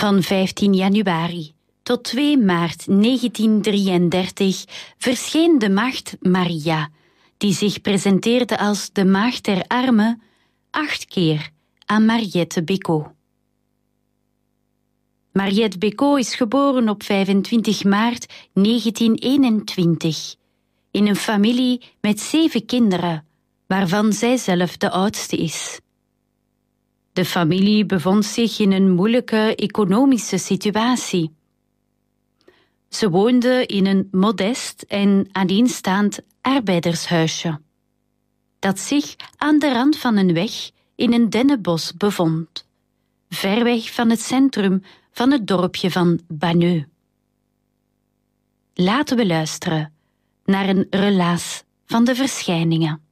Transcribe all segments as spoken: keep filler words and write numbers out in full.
Van vijftien januari tot twee maart negentien drieëndertig verscheen de maagd Maria, die zich presenteerde als de maagd der armen, acht keer aan Mariette Bécaud. Mariette Bécaud is geboren op vijfentwintig maart negentien eenentwintig in een familie met zeven kinderen, waarvan zij zelf de oudste is. De familie bevond zich in een moeilijke economische situatie. Ze woonde in een modest en alleenstaand arbeidershuisje, dat zich aan de rand van een weg in een dennenbos bevond, ver weg van het centrum van het dorpje van Banneux. Laten we luisteren naar een relaas van de verschijningen.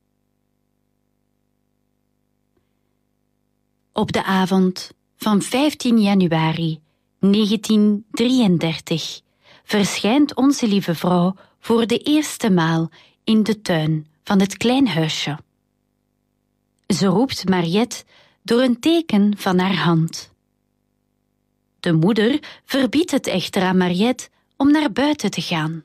Op de avond van vijftien januari negentien drieëndertig verschijnt onze lieve vrouw voor de eerste maal in de tuin van het klein huisje. Ze roept Mariette door een teken van haar hand. De moeder verbiedt het echter aan Mariette om naar buiten te gaan.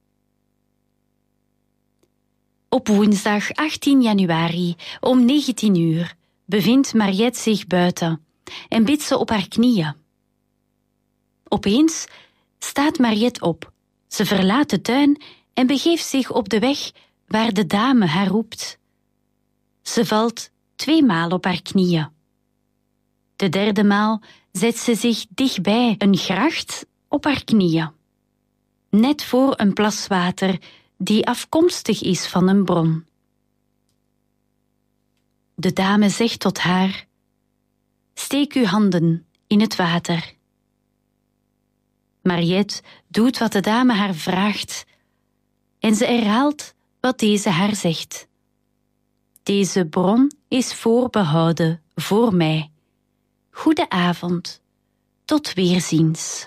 Op woensdag achttien januari om negentien uur bevindt Mariette zich buiten en bidt ze op haar knieën. Opeens staat Mariette op. Ze verlaat de tuin en begeeft zich op de weg waar de dame haar roept. Ze valt tweemaal op haar knieën. De derde maal zet ze zich dichtbij een gracht op haar knieën, net voor een plas water die afkomstig is van een bron. De dame zegt tot haar: steek uw handen in het water. Mariette doet wat de dame haar vraagt en ze herhaalt wat deze haar zegt. Deze bron is voorbehouden voor mij. Goede avond, tot weerziens.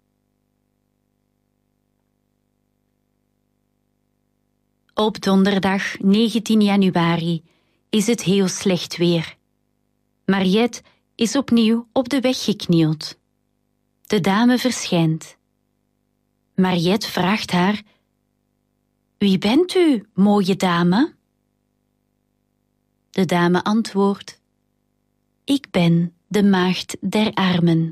Op donderdag negentien januari is het heel slecht weer. Mariette is opnieuw op de weg geknield. De dame verschijnt. Mariette vraagt haar: wie bent u, mooie dame? De dame antwoordt: ik ben de maagd der armen.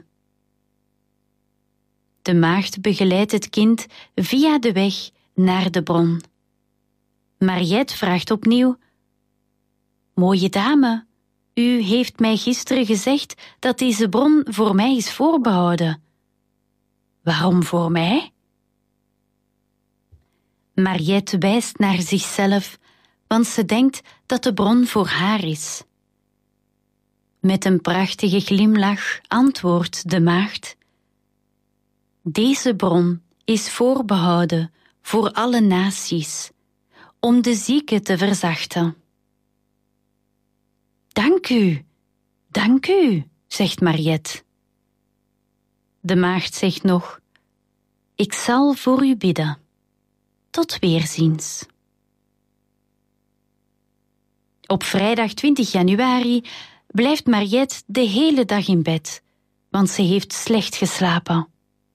De maagd begeleidt het kind via de weg naar de bron. Mariette vraagt opnieuw: mooie dame, u heeft mij gisteren gezegd dat deze bron voor mij is voorbehouden. Waarom voor mij? Mariette wijst naar zichzelf, want ze denkt dat de bron voor haar is. Met een prachtige glimlach antwoordt de maagd: deze bron is voorbehouden voor alle naties, om de zieken te verzachten. Dank u, dank u, zegt Mariette. De maagd zegt nog: ik zal voor u bidden. Tot weerziens. Op vrijdag twintig januari blijft Mariette de hele dag in bed, want ze heeft slecht geslapen.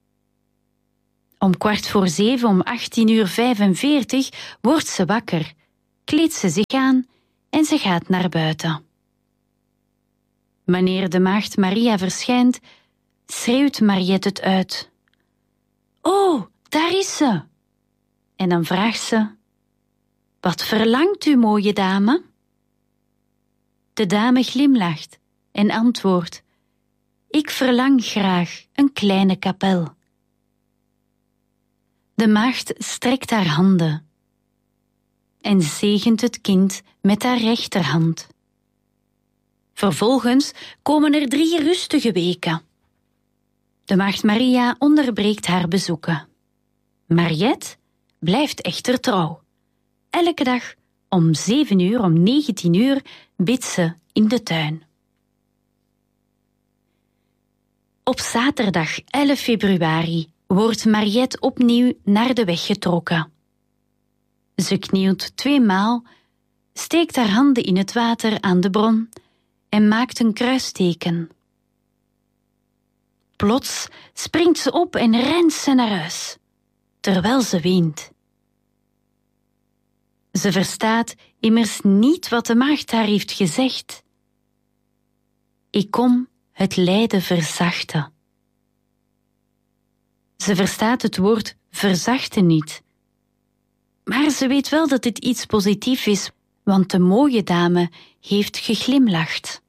Om kwart voor zeven om achttien uur vijfenveertig wordt ze wakker, kleedt ze zich aan en ze gaat naar buiten. Wanneer de maagd Maria verschijnt, schreeuwt Mariette het uit. Oh, daar is ze! En dan vraagt ze: wat verlangt u, mooie dame? De dame glimlacht en antwoordt: ik verlang graag een kleine kapel. De maagd strekt haar handen en zegent het kind met haar rechterhand. Vervolgens komen er drie rustige weken. De maagd Maria onderbreekt haar bezoeken. Mariette blijft echter trouw. Elke dag om zeven uur, om negentien uur, bidt ze in de tuin. Op zaterdag elf februari wordt Mariette opnieuw naar de weg getrokken. Ze knielt tweemaal, steekt haar handen in het water aan de bron en maakt een kruisteken. Plots springt ze op en rent ze naar huis, terwijl ze weent. Ze verstaat immers niet wat de maagd haar heeft gezegd. Ik kom het lijden verzachten. Ze verstaat het woord verzachten niet. Maar ze weet wel dat dit iets positiefs is, want de mooie dame heeft geglimlacht.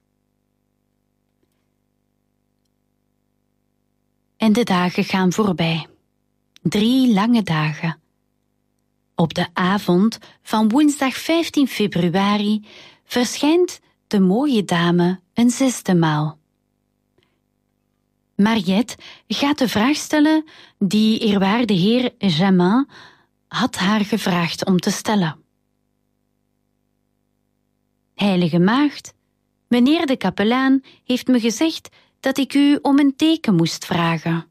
En de dagen gaan voorbij. Drie lange dagen. Op de avond van woensdag vijftien februari verschijnt de mooie dame een zesde maal. Mariette gaat de vraag stellen die eerwaarde heer Jamin had haar gevraagd om te stellen. Heilige maagd, meneer de kapelaan heeft me gezegd dat ik u om een teken moest vragen.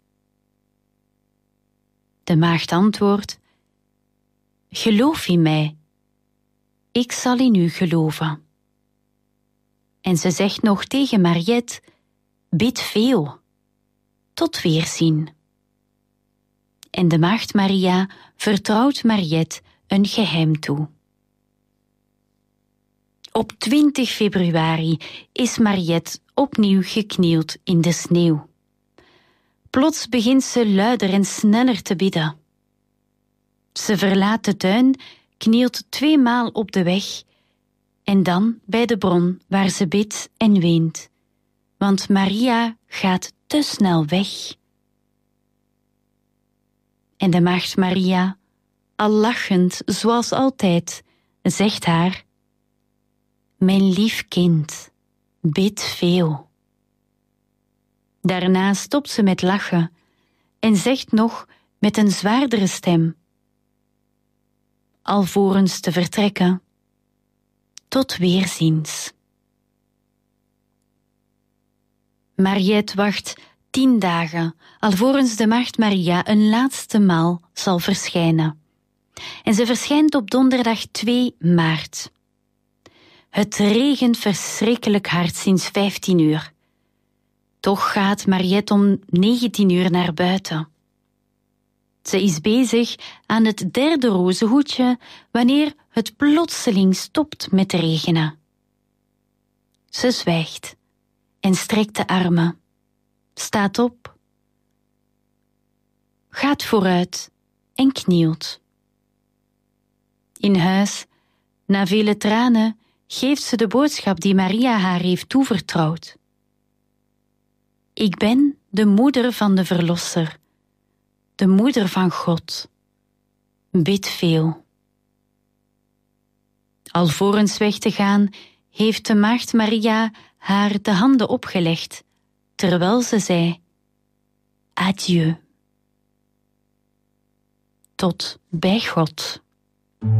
De maagd antwoordt: geloof in mij, ik zal in u geloven. En ze zegt nog tegen Mariette: bid veel, tot weerzien. En de maagd Maria vertrouwt Mariette een geheim toe. Op twintig februari is Mariette opnieuw geknield in de sneeuw. Plots begint ze luider en sneller te bidden. Ze verlaat de tuin, knielt tweemaal op de weg en dan bij de bron waar ze bidt en weent, want Maria gaat te snel weg. En de maagd Maria, al lachend zoals altijd, zegt haar: mijn lief kind, bid veel. Daarna stopt ze met lachen en zegt nog met een zwaardere stem, alvorens te vertrekken: tot weerziens. Mariette wacht tien dagen, alvorens de maagd Maria een laatste maal zal verschijnen. En ze verschijnt op donderdag twee maart. Het regent verschrikkelijk hard sinds vijftien uur. Toch gaat Mariette om negentien uur naar buiten. Ze is bezig aan het derde rozenhoedje wanneer het plotseling stopt met regenen. Ze zwijgt en strekt de armen, staat op, gaat vooruit en knielt. In huis, na vele tranen, geeft ze de boodschap die Maria haar heeft toevertrouwd. Ik ben de moeder van de Verlosser, de moeder van God. Bid veel. Alvorens weg te gaan, heeft de maagd Maria haar de handen opgelegd, terwijl ze zei: adieu. Tot bij God.